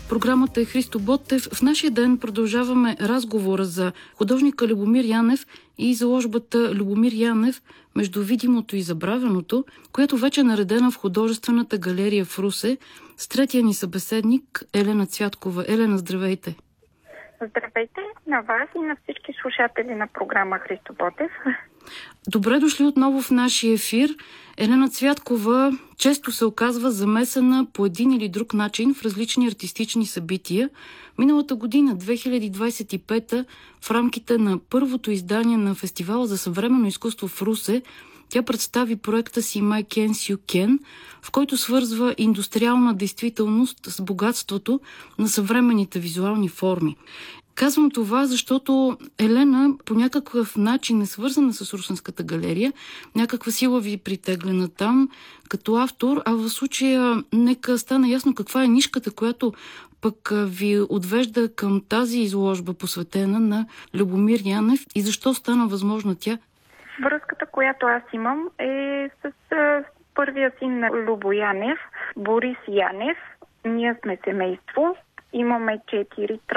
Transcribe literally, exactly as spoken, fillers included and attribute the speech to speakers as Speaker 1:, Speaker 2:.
Speaker 1: Програмата е Христо Ботев. В нашия ден продължаваме разговора за художника Любомир Янев и изложбата Любомир Янев между видимото и забравеното, която вече е наредена в художествената галерия в Русе с третия ни събеседник Елена Цвяткова. Елена, здравейте!
Speaker 2: Здравейте на вас и на всички слушатели на програма Христо Ботев.
Speaker 1: Добре дошли отново в нашия ефир. Елена Цвяткова често се оказва замесена по един или друг начин в различни артистични събития. Миналата година, две хиляди двадесет и пета, в рамките на първото издание на Фестивала за съвременно изкуство в Русе, тя представи проекта си My Can You Can, в който свързва индустриална действителност с богатството на съвременните визуални форми. Казвам това, защото Елена по някакъв начин е свързана с Русенската галерия, някаква сила ви притеглена там като автор, а в случая нека стане ясно каква е нишката, която пък ви отвежда към тази изложба, посветена на Любомир Янев, и защо стана възможна тя?
Speaker 2: Връзката, която аз имам, е с, с първия син на Любо Янев, Борис Янев. Ние сме семейство, имаме четири